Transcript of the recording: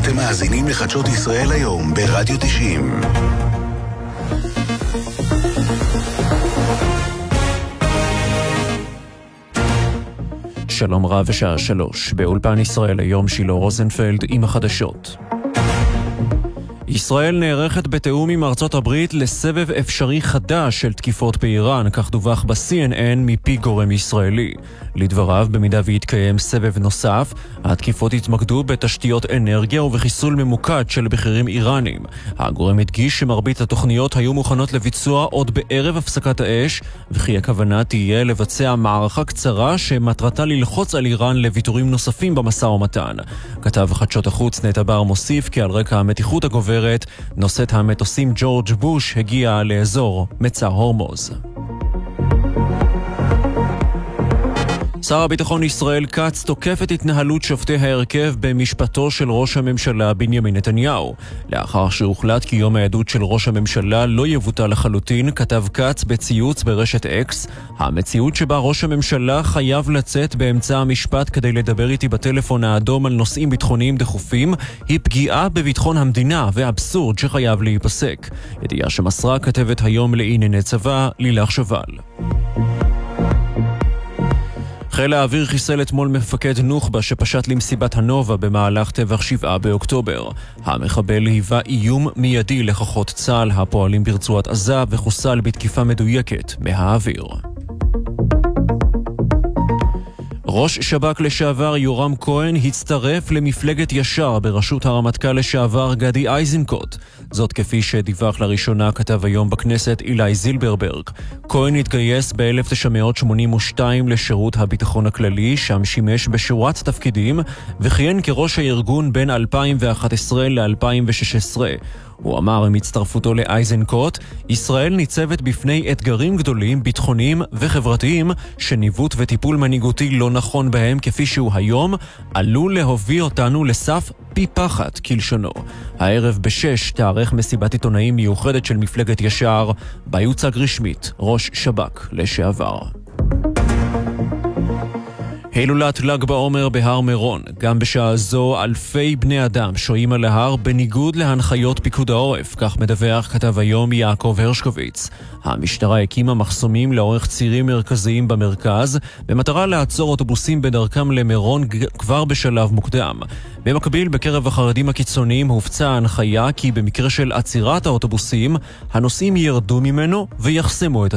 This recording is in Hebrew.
אתם מאזינים לחדשות ישראל היום ברדיו 90. שלום רב ושעה 3, באולפן ישראל היום שילה רוזנפלד עם החדשות. ישראל נערכת בתאום עם ארצות הברית לסבב אפשרי חדש של תקיפות באיראן, כך דווח ב-CNN מפי גורם ישראלי. לדבריו, במידה ויתקיים סבב נוסף, התקיפות יתמקדו בתשתיות אנרגיה ובחיסול ממוקד של בכירים איראנים. הגורם הדגיש שמרבית התוכניות היו מוכנות לביצוע עוד בערב הפסקת האש, וכי הכוונה תהיה לבצע מערכה קצרה שמטרתה ללחוץ על איראן לוויתורים נוספים במשא ומתן. כתב חדשות החוץ נטע בר מוסיף כי על רקע המתיחות הגוברת, נושאת המטוסים ג'ורג' בוש הגיע לאזור מצר הורמוז. שר הביטחון ישראל כץ תוקף את התנהלות שופטי ההרכב במשפטו של ראש הממשלה בנימין נתניהו. לאחר שהוחלט כי יום העדות של ראש הממשלה לא יבוטל לחלוטין, כתב כץ בציוץ ברשת אקס, המציאות שבה ראש הממשלה חייב לצאת באמצע המשפט כדי לדבר איתי בטלפון האדום על נושאים ביטחוניים דחופים, היא פגיעה בביטחון המדינה ואבסורד שחייב להיפסק. ידיעה שמסרה כתבת היום לענייני צבא לילך שבל. חיל האוויר חיסל אתמול מפקד נוח'בה שפשט למסיבת הנובה במהלך טבח 7 באוקטובר. המחבל היווה איום מיידי לכוחות צה"ל הפועלים ברצועת עזה וחוסל בתקיפה מדויקת מהאוויר. ראש שב"כ לשעבר יורם כהן הצטרף למפלגת ישר בראשות הרמטכ"ל לשעבר גדי איזנקוט. זאת כפי שדיווח לראשונה כתב היום בכנסת אילי זילברברג. כהן התגייס ב-1982 לשירות הביטחון הכללי, שם שימש בשורת תפקידים, וכיהן כראש הארגון בין 2011 ל-2016. הוא אמר עם הצטרפותו לאייזנקוט, ישראל ניצבת בפני אתגרים גדולים, ביטחוניים וחברתיים, שניווט וטיפול מנהיגותי לא נכון בהם כפי שהוא היום, עלול להוביל אותנו לסף פי פחת כלשונו. הערב ב-6 תארך מסיבת עיתונאים מיוחדת של מפלגת ישר, בה יוצג רשמית ראש שב"כ לשעבר. הילולת ל"ג בעומר בהר מירון. גם בשעה זו אלפי בני אדם שוהים על ההר בניגוד להנחיות פיקוד העורף, כך מדווח כתב היום יעקב הרשקוביץ. המשטרה הקימה מחסומים לאורך צירים מרכזיים במרכז, במטרה לעצור אוטובוסים בדרכם למירון כבר בשלב מוקדם. במקביל, בקרב החרדים הקיצוניים הופצה ההנחיה כי במקרה של עצירת האוטובוסים, הנוסעים ירדו ממנו ויחסמו את